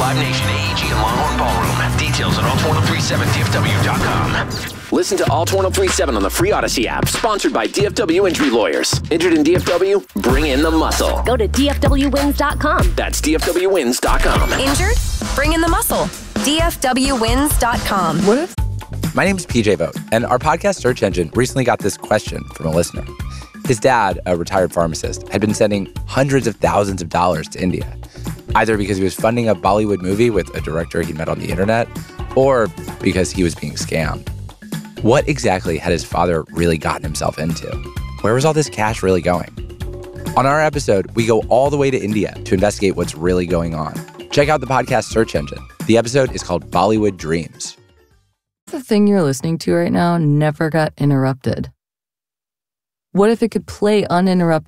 Live Nation, AEG, and Longhorn Ballroom. Details at alt1037dfw.com. Listen to Alt 1037 on the free Odyssey app, sponsored by DFW Injury Lawyers. Injured in DFW? Bring in the muscle. Go to dfwwins.com. That's dfwwins.com. Injured? Bring in the muscle. dfwwins.com. What if? My name is PJ Vogt, and our podcast search engine recently got this question from a listener. His dad, a retired pharmacist, had been sending hundreds of thousands of dollars to India, either because he was funding a Bollywood movie with a director he met on the internet, or because he was being scammed. What exactly had his father really gotten himself into? Where was all this cash really going? On our episode, we go all the way to India to investigate what's really going on. Check out the podcast search engine. The episode is called Bollywood Dreams. The thing you're listening to right now never got interrupted. What if it could play uninterrupted